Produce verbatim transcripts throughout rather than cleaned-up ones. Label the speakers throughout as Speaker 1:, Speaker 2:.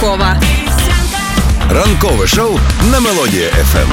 Speaker 1: здорова.
Speaker 2: Ранкове шоу на Мелодія еф ем.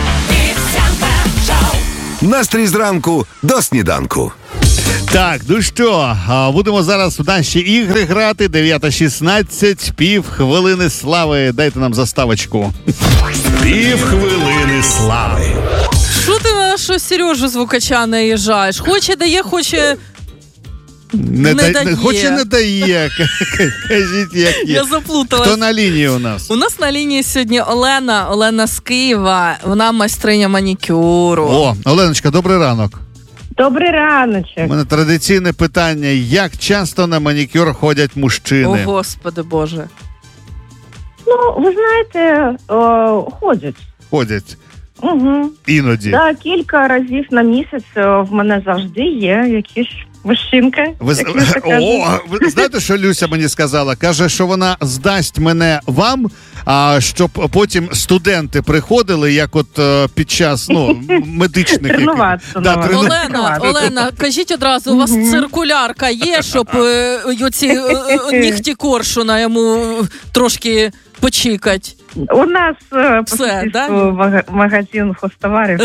Speaker 2: Настрій зранку до сніданку.
Speaker 3: Так, ну що, будемо зараз в наші ігри грати. дев'ята шістнадцять, пів хвилини слави. Дайте нам заставочку.
Speaker 4: Пів хвилини слави.
Speaker 1: Що ти на що Сережу звукача наїжджаєш? Хоче дає, хоче...
Speaker 3: Не,
Speaker 1: не
Speaker 3: да,
Speaker 1: дає.
Speaker 3: Хоче не дає. Кажіть, як є.
Speaker 1: Я заплуталась.
Speaker 3: Хто на лінії у нас?
Speaker 1: У нас на лінії сьогодні Олена. Олена з Києва. Вона майстриня манікюру.
Speaker 3: О, Оленочка, добрий ранок.
Speaker 5: Добрий раночок.
Speaker 3: У мене традиційне питання. Як часто на манікюр ходять мужчини?
Speaker 1: О, Господи Боже.
Speaker 5: Ну, ви знаєте, о, ходять.
Speaker 3: Ходять.
Speaker 5: Угу.
Speaker 3: Іноді.
Speaker 5: Да, кілька разів на місяць в мене завжди є якісь мужчинки.
Speaker 3: Ви, з- О, ви знаєте, що Люся мені сказала? Каже, що вона здасть мене вам, а щоб потім студенти приходили, як от е, під час ну, медичних...
Speaker 5: Тренуватися.
Speaker 3: Да,
Speaker 5: на
Speaker 3: трену-
Speaker 1: Олена, Олена, кажіть одразу, у вас циркулярка є, щоб е, оці е, е, нігті коршуна йому трошки почікать?
Speaker 5: У нас е, по
Speaker 1: Все,
Speaker 5: сусідству
Speaker 1: да?
Speaker 5: мага- магазин хозтоварів.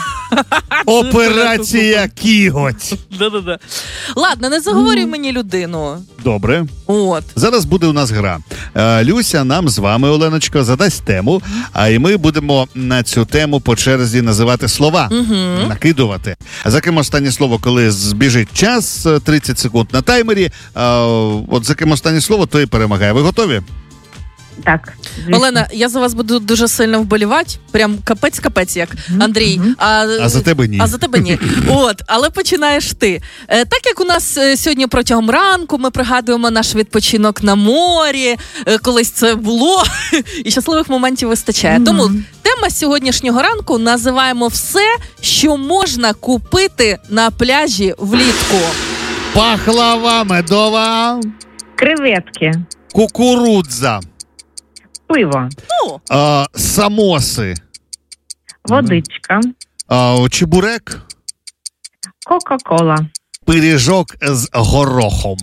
Speaker 3: Операція кіготь.
Speaker 1: Да-да-да. Ладно, не заговорюй мені людину.
Speaker 3: Добре.
Speaker 1: От.
Speaker 3: Зараз буде у нас гра. Е, Люся нам з вами, Оленочко, задасть тему, а і ми будемо на цю тему по черзі називати слова,
Speaker 1: Угу.
Speaker 3: накидувати. За ким останнє слово, коли збіжить час, тридцять секунд на таймері, е, от за ким останнє слово, то і перемагає. Ви готові?
Speaker 5: Так. звісно.
Speaker 1: Олена, я за вас буду дуже сильно вболівати. Прям капець-капець, як Андрій. А,
Speaker 3: А за тебе ні.
Speaker 1: А за тебе ні. От, але починаєш ти. Е, так як у нас е, сьогодні протягом ранку ми пригадуємо наш відпочинок на морі, е, колись це було, і щасливих моментів вистачає. Тому тема сьогоднішнього ранку називаємо все, що можна купити на пляжі влітку.
Speaker 3: Пахлава медова,
Speaker 5: Креветки.
Speaker 3: кукурудза,
Speaker 5: Пиво.
Speaker 1: Ну,
Speaker 3: е, самоси,
Speaker 5: Водичка.
Speaker 3: е, чебурек,
Speaker 5: Кока-кола.
Speaker 3: пиріжок з горохом,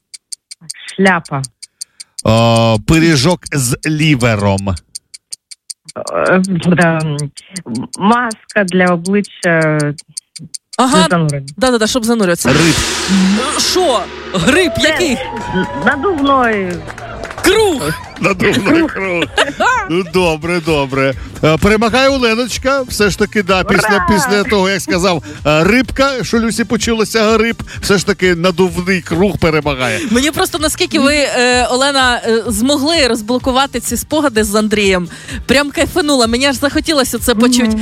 Speaker 5: Шляпа.
Speaker 3: е, пиріжок з лівером,
Speaker 5: Е, да, маска для обличчя.
Speaker 1: ага,
Speaker 5: занурення.
Speaker 1: да-да-да, щоб занурюватися.
Speaker 3: риб.
Speaker 1: Що? Гриб який?
Speaker 5: Надувної.
Speaker 1: Круг!
Speaker 3: Надувний круг. Ну, добре, добре. Е, Перемагає Оленочка. Все ж таки, да, після,
Speaker 5: Ура!
Speaker 3: після того, як сказав е, рибка, що Люсі почулося гриб, все ж таки надувний круг перемагає.
Speaker 1: Мені просто наскільки ви, е, Олена, е, змогли розблокувати ці спогади з Андрієм. Прям кайфанула. Мені аж захотілося це почути.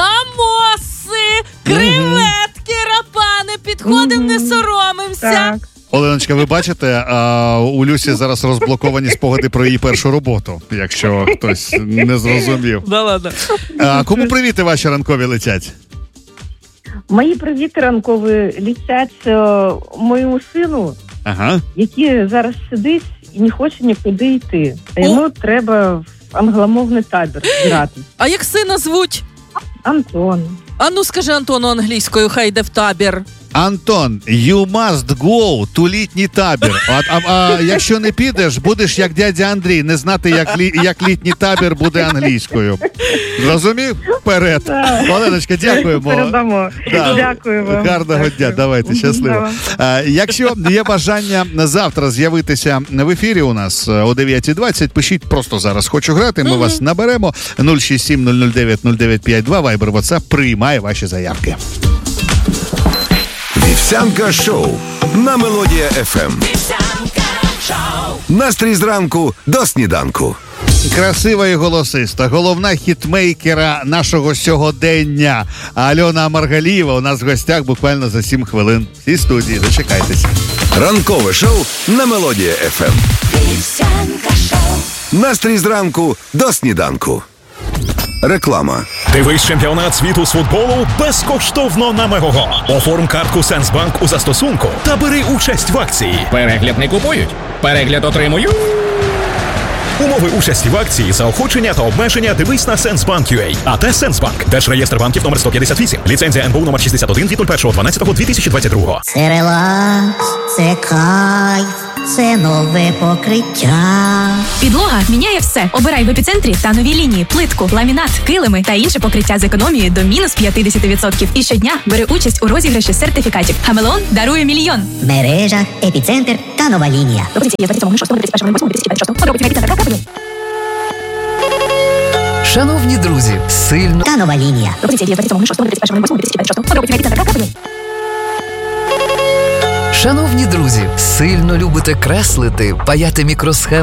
Speaker 1: Самоси, креветки, рапани, підходимо, не соромимося.
Speaker 5: Так.
Speaker 3: Оленочка, ви бачите, а, у Люсі зараз розблоковані спогади про її першу роботу, якщо хтось не зрозумів.
Speaker 1: Да ладно.
Speaker 3: А, кому привіти ваші ранкові летять?
Speaker 5: Мої привіти ранкові літять е, моєму сину,
Speaker 3: Ага.
Speaker 5: який зараз сидить і не хоче нікуди йти. А йому треба в англомовний табір збирати.
Speaker 1: А як сина звуть?
Speaker 5: Антон.
Speaker 1: А ну скажи Антону англійською, хай йде в табір.
Speaker 3: Антон, you must go to літній табір. А, а, а якщо не підеш, будеш як дядя Андрій, не знати, як, лі, як літній табір буде англійською. Зрозумів? Вперед.
Speaker 5: Так.
Speaker 3: Оленочка, дякуємо.
Speaker 5: Передамо.
Speaker 3: Да.
Speaker 5: Дякую вам.
Speaker 3: Гарного
Speaker 5: Дякую.
Speaker 3: дня, давайте, щасливо. А, якщо є бажання завтра з'явитися в ефірі у нас о дев'ята двадцять, пишіть просто зараз «Хочу грати», ми вас наберемо. нуль шість сім нуль нуль дев'ять нуль дев'ять п'ять два, Viber, WhatsApp приймає ваші заявки.
Speaker 2: Вівсянка шоу на Мелодія еф ем. Настрій зранку до сніданку.
Speaker 3: Красива і голосиста, головна хітмейкера нашого сьогодення Альона Маргалієва у нас в гостях буквально за сім хвилин. Всі студії, дочекайтеся.
Speaker 2: Ранкове шоу на Мелодія еф ем. Настрій зранку до сніданку. Реклама.
Speaker 4: Дивись чемпіонат світу з футболу безкоштовно на Мегого. Оформ картку Сенсбанк у застосунку та бери участь в акції.
Speaker 6: Перегляд не купують, перегляд отримують.
Speaker 4: Умови участі в акції, заохочення та обмеження дивись на Сенсбанк.ua. АТ Сенсбанк. Держреєстр банків номер сто п'ятдесят вісім. Ліцензія ен бе у номер шістдесят один від першого дванадцятого дві тисячі двадцять другого.
Speaker 7: Це релакс, це кайф, це нове покриття.
Speaker 8: Підлога міняє все. Обирай в епіцентрі та нові лінії, плитку, ламінат, килими та інше покриття з економією до мінус п'ятдесят відсотків. І щодня бери участь у розіграші сертифікатів. Хамелеон дарує мільйон.
Speaker 7: Мережа, епіцентр та нова лінія.
Speaker 9: Шановні друзі, сильно
Speaker 7: Та нова лінія.
Speaker 9: Шановні друзі, сильно любите креслити, паяти мікросхеми